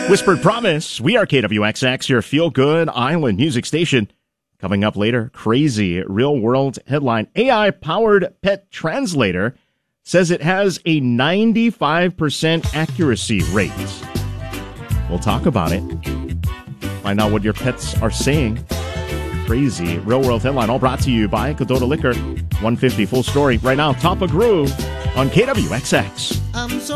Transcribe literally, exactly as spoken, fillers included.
Whispered Promise. We are K W X X, your feel-good island music station. Coming up later, crazy real-world headline. A I-powered pet translator says it has a ninety-five percent accuracy rate. We'll talk about it. Find out what your pets are saying. Crazy real-world headline. All brought to you by Kadota Liquor. one fifty full story right now. Top of Groove on K W X X. I'm so